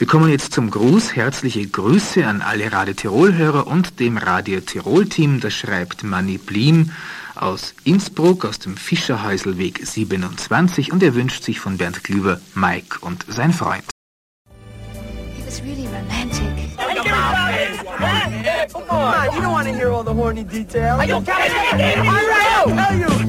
Wir kommen jetzt zum Gruß. Herzliche Grüße an alle Radio Tirol-Hörer und dem Radio Tirol-Team. Das schreibt Manni Blim aus Innsbruck, aus dem Fischerhäuselweg 27. Und er wünscht sich von Bernd Glüber Mike und sein Freund. It was really romantic. Come on, you don't want to hear all the horny details. All right, I'll tell you.